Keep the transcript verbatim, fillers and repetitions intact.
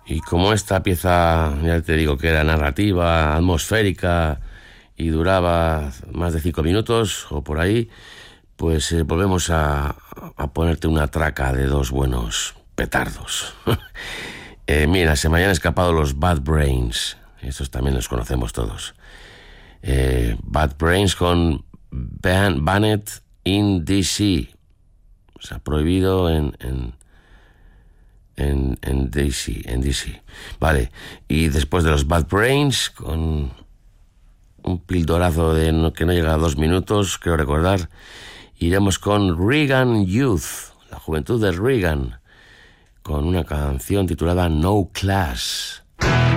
Y como esta pieza, ya te digo que era narrativa, atmosférica y duraba más de cinco minutos o por ahí, pues eh, volvemos a, a ponerte una traca de dos buenos petardos. eh, mira, se me habían escapado los Bad Brains. Estos también los conocemos todos. Eh, Bad Brains con Ban- Banned in D C. O sea, prohibido en... en En, en D C, en D C. Vale, y después de los Bad Brains, con un pildorazo de no, que no llega a dos minutos, creo recordar, iremos con Reagan Youth, la juventud de Reagan, con una canción titulada No Class.